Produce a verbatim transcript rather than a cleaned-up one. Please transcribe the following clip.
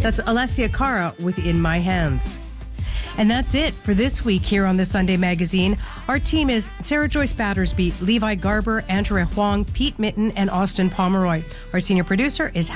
That's Alessia Cara with In My Hands. And that's it for this week here on the Sunday Magazine. Our team is Sarah Joyce Battersby, Levi Garber, Andrea Huang, Pete Mitten, and Austin Pomeroy. Our senior producer is